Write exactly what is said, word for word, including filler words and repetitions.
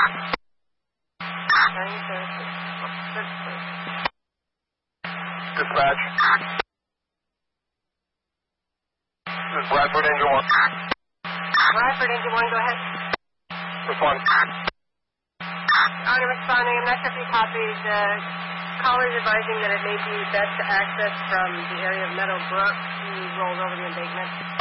Dispatch. This is Bradford Engine one. Bradford Engine one, go ahead. Respond. Honor responding, I'm not sure if you copied. The caller is advising that it may be best to access from the area of Meadow Brook. He rolled over the embankment.